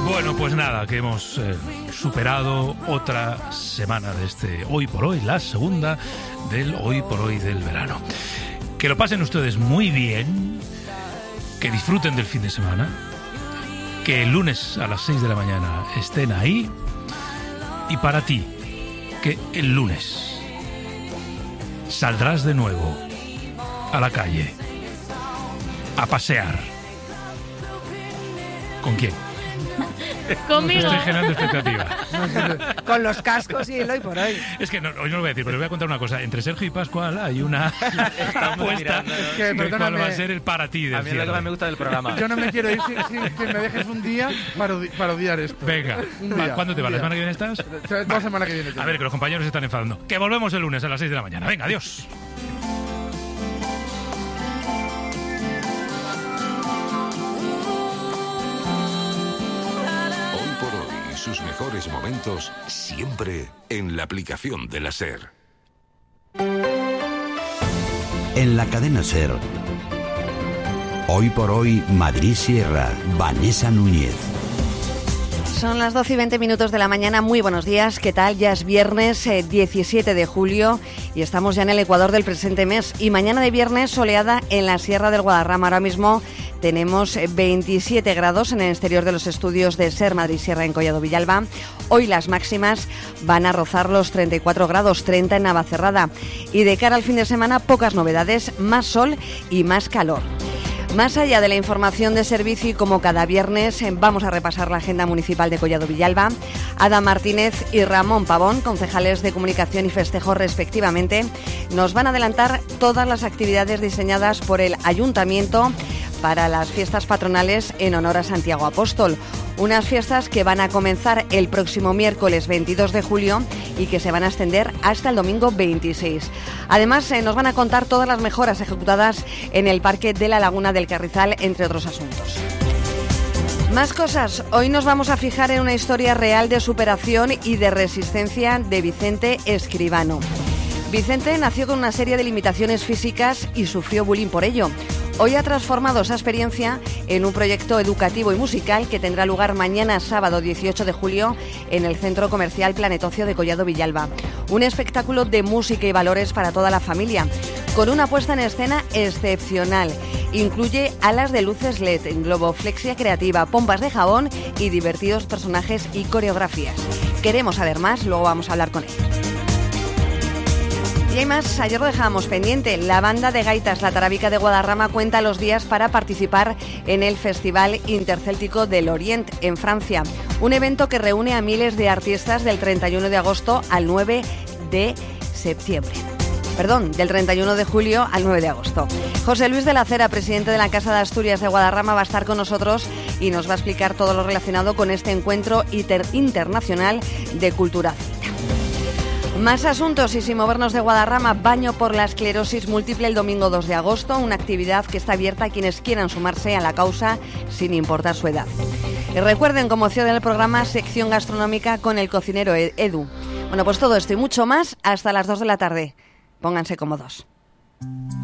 Bueno, pues nada, que hemos superado otra semana de este Hoy por Hoy, la segunda del Hoy por Hoy del verano. Que lo pasen ustedes muy bien, que disfruten del fin de semana, que el lunes a las 6 de la mañana estén ahí, y para ti, que el lunes saldrás de nuevo a la calle a pasear. ¿Con quién? Conmigo. Estoy generando expectativa. Con los cascos y el hoy por hoy. Es que hoy no lo voy a decir, pero les voy a contar una cosa. Entre Sergio y Pascual hay una apuesta de cuál va a ser el para ti del A mí es lo que más me gusta del programa. Yo no me quiero ir sin que me dejes un día para odiar esto. Venga, ¿cuándo te vas? ¿La semana que viene estás? La semana que viene. A ver, que los compañeros se están enfadando. Que volvemos el lunes a las 6 de la mañana. Venga, adiós. Sus mejores momentos siempre en la aplicación de la SER. En la cadena SER. Hoy por Hoy, Madrid Sierra, Vanessa Núñez. Son las 12 y 20 minutos de la mañana. Muy buenos días. ¿Qué tal? Ya es viernes 17 de julio y estamos ya en el ecuador del presente mes. Y mañana de viernes soleada en la Sierra del Guadarrama. Ahora mismo tenemos 27 grados en el exterior de los estudios de SER Madrid Sierra en Collado Villalba. Hoy las máximas van a rozar los 34 grados, 30 en Navacerrada. Y de cara al fin de semana, pocas novedades, más sol y más calor. Más allá de la información de servicio y como cada viernes vamos a repasar la agenda municipal de Collado Villalba. Ada Martínez y Ramón Pavón, concejales de comunicación y festejo respectivamente, nos van a adelantar todas las actividades diseñadas por el Ayuntamiento para las fiestas patronales en honor a Santiago Apóstol. Unas fiestas que van a comenzar el próximo miércoles 22 de julio y que se van a extender hasta el domingo 26. Además, nos van a contar todas las mejoras ejecutadas en el Parque de la Laguna del Carrizal, entre otros asuntos. Más cosas. Hoy nos vamos a fijar en una historia real de superación y de resistencia de Vicente Escribano. Vicente nació con una serie de limitaciones físicas y sufrió bullying por ello. Hoy ha transformado esa experiencia en un proyecto educativo y musical que tendrá lugar mañana sábado 18 de julio en el Centro Comercial Planetocio de Collado Villalba. Un espectáculo de música y valores para toda la familia, con una puesta en escena excepcional. Incluye alas de luces LED, globoflexia creativa, pompas de jabón y divertidos personajes y coreografías. Queremos saber más, luego vamos a hablar con él. Y hay más, ayer lo dejábamos pendiente. La banda de gaitas La Tarabica de Guadarrama cuenta los días para participar en el Festival Intercéltico del Orient en Francia. Un evento que reúne a miles de artistas del 31 de agosto al 9 de septiembre. Perdón, del 31 de julio al 9 de agosto. José Luis de la Cera, presidente de la Casa de Asturias de Guadarrama, va a estar con nosotros y nos va a explicar todo lo relacionado con este encuentro internacional de cultura celta. Más asuntos y sin movernos de Guadarrama, baño por la esclerosis múltiple el domingo 2 de agosto, una actividad que está abierta a quienes quieran sumarse a la causa sin importar su edad. Y recuerden, como opción del programa, sección gastronómica con el cocinero Edu. Bueno, pues todo esto y mucho más hasta las 2 de la tarde. Pónganse cómodos.